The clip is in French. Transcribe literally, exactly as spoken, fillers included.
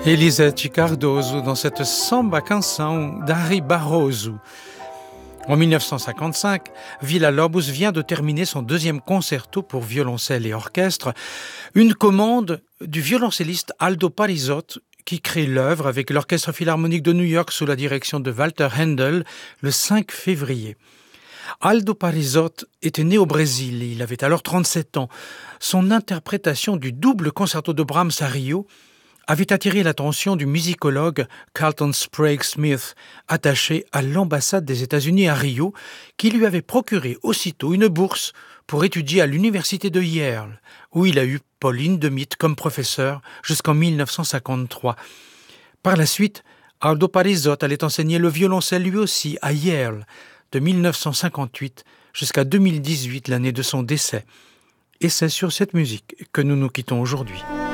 Elisete Cardoso dans cette samba canção d'Harry Barroso. En mille neuf cent cinquante-cinq, Villa-Lobos vient de terminer son deuxième concerto pour violoncelle et orchestre, une commande du violoncelliste Aldo Parisot qui crée l'œuvre avec l'Orchestre Philharmonique de New York sous la direction de Walter Handel le cinq février. Aldo Parisot était né au Brésil, il avait alors trente-sept ans. Son interprétation du double concerto de Brahms à Rio avait attiré l'attention du musicologue Carlton Sprague Smith, attaché à l'ambassade des États-Unis à Rio, qui lui avait procuré aussitôt une bourse pour étudier à l'université de Yale, où il a eu Paul Hindemith comme professeur jusqu'en mille neuf cent cinquante-trois. Par la suite, Aldo Parisot allait enseigner le violoncelle lui aussi à Yale, de mille neuf cent cinquante-huit jusqu'à deux mille dix-huit, l'année de son décès. Et c'est sur cette musique que nous nous quittons aujourd'hui.